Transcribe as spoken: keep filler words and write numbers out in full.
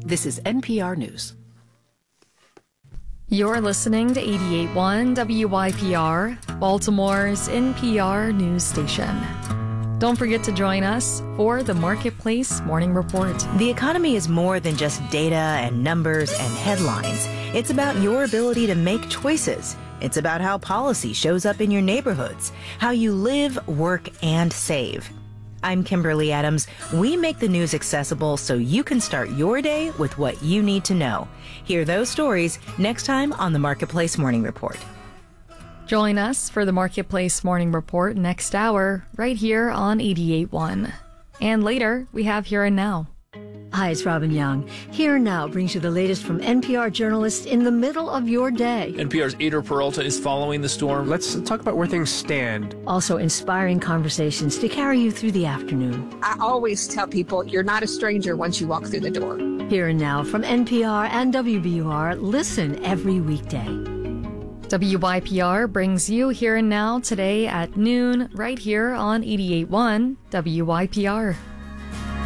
This is N P R News. You're listening to eighty-eight point one W Y P R, Baltimore's N P R news station. Don't forget to join us for the Marketplace Morning Report. The economy is more than just data and numbers and headlines. It's about your ability to make choices. It's about how policy shows up in your neighborhoods, how you live, work, and save. I'm Kimberly Adams. We make the news accessible so you can start your day with what you need to know. Hear those stories next time on the Marketplace Morning Report. Join us for the Marketplace Morning Report next hour, right here on eighty-eight point one. And later, we have Here and Now. Hi, it's Robin Young. Here and Now brings you the latest from N P R journalists in the middle of your day. N P R's Ader Peralta is following the storm. Let's talk about where things stand. Also, inspiring conversations to carry you through the afternoon. I always tell people you're not a stranger once you walk through the door. Here and Now from N P R and W B U R. Listen every weekday. W Y P R brings you Here and Now today at noon, right here on eighty-eight point one W Y P R.